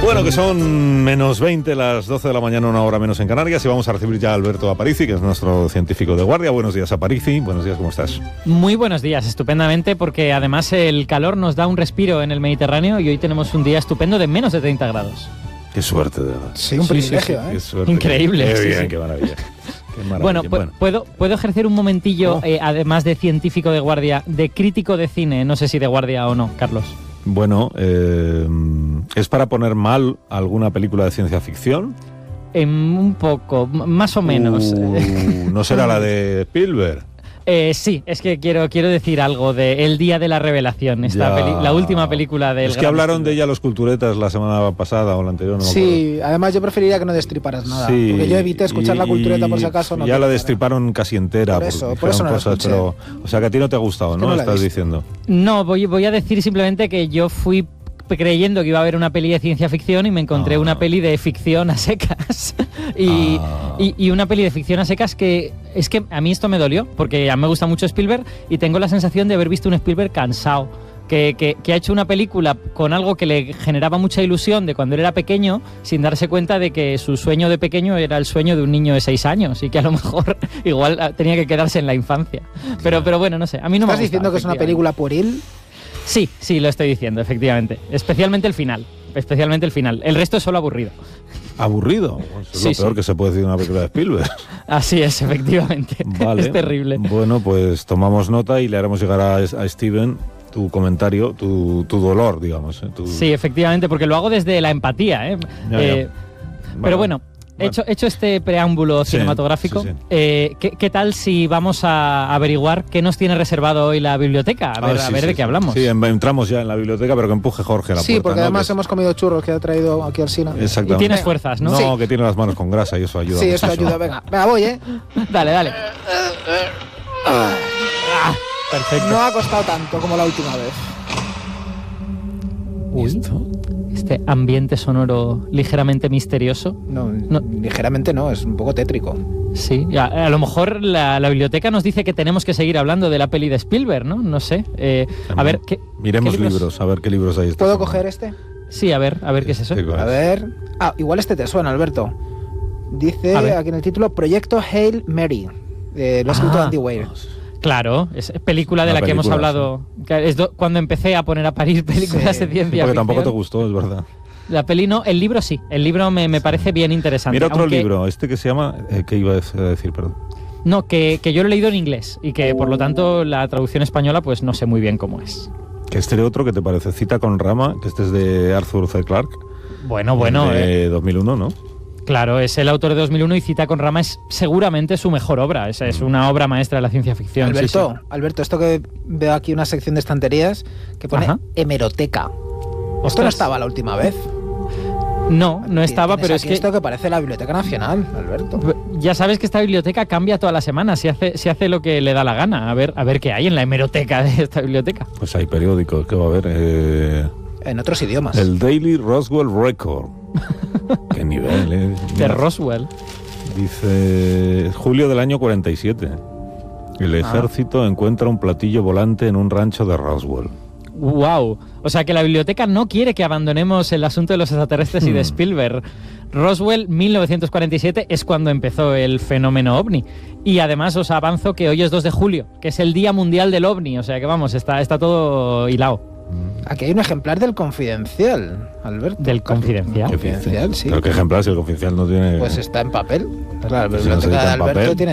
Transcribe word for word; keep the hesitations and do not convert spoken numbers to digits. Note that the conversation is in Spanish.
Bueno, que son menos veinte, las doce de la mañana, una hora menos en Canarias, y vamos a recibir ya a Alberto Aparici, que es nuestro científico de guardia. Buenos días, Aparici. Buenos días, ¿cómo estás? Muy buenos días, estupendamente, porque además el calor nos da un respiro en el Mediterráneo y hoy tenemos un día estupendo de menos de treinta grados. Qué suerte, de verdad. Sí, un privilegio, sí, sí, ¿eh? Qué suerte. Increíble. Qué sí, bien, sí. qué maravilla. Qué maravilla. Bueno, bueno. ¿puedo, ¿puedo ejercer un momentillo, oh. eh, además de científico de guardia, de crítico de cine? No sé si de guardia o no, Carlos. Bueno, eh, ¿es para poner mal alguna película de ciencia ficción? Eh, un poco, m- más o menos. Uh, ¿No será la de Spielberg? Eh, sí, es que quiero, quiero decir algo de El Día de la Revelación, esta peli- la última película del... Es que hablaron de ella los culturetas la semana pasada o la anterior, no me acuerdo. Sí, además yo preferiría que no destriparas nada, Sí, porque yo evité escuchar y, la cultureta por si acaso. No ya la quiero, destriparon casi entera. Por eso, porque por eso dijeron no la cosas, escuché. pero, o sea que a ti no te ha gustado, Es que ¿no? no la he Estás visto. diciendo. No, voy, voy a decir simplemente que yo fui creyendo que iba a haber una peli de ciencia ficción y me encontré Ah. una peli de ficción a secas. y, Ah. y, y una peli de ficción a secas que es que a mí esto me dolió, porque a mí me gusta mucho Spielberg y tengo la sensación de haber visto un Spielberg cansado. Que, que, que ha hecho una película con algo que le generaba mucha ilusión de cuando él era pequeño, sin darse cuenta de que su sueño de pequeño era el sueño de un niño de seis años y que a lo mejor igual tenía que quedarse en la infancia. Pero, pero bueno, no sé, a mí no me ha ¿Estás diciendo gustado, que es una efectivamente. película pueril? Sí, sí, lo estoy diciendo, efectivamente. Especialmente el final. Especialmente el final. El resto es solo aburrido. ¿Aburrido? Pues es Sí, lo peor sí. que se puede decir de una película de Spielberg. Así es, efectivamente. Vale. Es terrible. Bueno, pues tomamos nota y le haremos llegar a, a Steven tu comentario, tu, tu dolor, digamos. ¿eh? Tu... Sí, efectivamente, porque lo hago desde la empatía. ¿eh? Ya, ya. Eh, pero bueno, Bueno. Hecho, hecho este preámbulo Sí, cinematográfico, sí, sí. eh, ¿qué, qué tal si vamos a averiguar qué nos tiene reservado hoy la biblioteca? A ver, Ah, a sí, ver sí, de qué sí. hablamos. Sí, en- entramos ya en la biblioteca, pero que empuje Jorge a la Sí, puerta. porque ¿no? además Que- hemos comido churros que ha traído aquí Alsina. Exactamente. Y tienes fuerzas, ¿no? No, Sí. que tiene las manos con grasa y eso ayuda Sí, eso muchísimo. ayuda. Venga, venga, voy, ¿eh? Dale, dale. Ah, perfecto. No ha costado tanto como la última vez. ¿Y esto? Este ambiente sonoro ligeramente misterioso. No, No. ligeramente no, es un poco tétrico. Sí, a, a lo mejor la, la biblioteca nos dice que tenemos que seguir hablando de la peli de Spielberg, ¿no? No sé. Eh, a ver, ¿qué, Miremos qué libros? a ver qué libros hay. esta ¿Puedo semana. coger este? Sí, a ver, a ver qué es eso. Sí, A ver. Ah, igual este te suena, Alberto. Dice A ver. aquí en el título Proyecto Hail Mary. Eh, lo ha escrito Ah. Andy Weir. Claro, es película de Una la que hemos película, hablado. que Es do- cuando empecé a poner a parir películas Sí, de Sí, ciencia porque tampoco te ficción. gustó, es verdad. La peli no, el libro sí. El libro me, me parece bien interesante. Mira otro aunque- libro, este que se llama... Eh, ¿Qué iba a decir? Perdón. No, que, que yo lo he leído en inglés y que por lo tanto la traducción española pues no sé muy bien cómo es. Que este otro que te parece, Cita con Rama, que este es de Arthur C. Clarke. Bueno, bueno, de eh, dos mil uno, ¿no? claro, es el autor de dos mil uno y Cita con Rama es seguramente su mejor obra. Es, es una obra maestra de la ciencia ficción. sí, Alberto, sí. Alberto, esto que veo aquí una sección de estanterías que pone Ajá. hemeroteca. Esto Ostras. no estaba la última vez. No, no estaba, Tienes pero es aquí que esto que parece la Biblioteca Nacional, Alberto. ya sabes que esta biblioteca cambia toda la semana, si hace, si hace lo que le da la gana. A ver, a ver qué hay en la hemeroteca de esta biblioteca. Pues hay periódicos, ¿qué va a haber? Eh, En otros idiomas. el Daily Roswell Record. Qué nivel, ¿eh? De Mira, Roswell. dice julio del año cuarenta y siete. El ejército encuentra un platillo volante en un rancho de Roswell. Wow. O sea que la biblioteca no quiere que abandonemos el asunto de los extraterrestres y de Hmm. Spielberg. Roswell, mil novecientos cuarenta y siete, es cuando empezó el fenómeno ovni. Y además os avanzo que hoy es dos de julio, que es el Día Mundial del OVNI. O sea que vamos, está, está todo hilado. Aquí hay un ejemplar del Confidencial, Alberto. ¿Del Confidencial? ¿Qué Confidencial, dice? sí. Pero qué ejemplar si el confidencial no tiene... Pues está en papel. Claro, la Pues si no se biblioteca de edita en Alberto papel. tiene